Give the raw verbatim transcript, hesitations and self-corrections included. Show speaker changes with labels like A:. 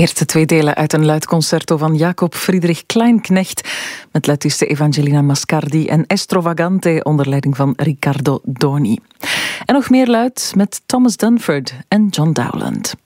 A: eerste twee delen uit een luidconcerto van Jacob Friedrich Kleinknecht met luidiste Evangelina Mascardi en Estrovagante onder leiding van Riccardo Doni. En nog meer luid met Thomas Dunford en John Dowland.